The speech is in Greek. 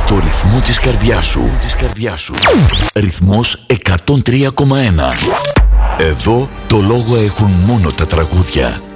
Στο ρυθμό της καρδιάς σου. Ρυθμός 103,1. Εδώ το λόγο έχουν μόνο τα τραγούδια.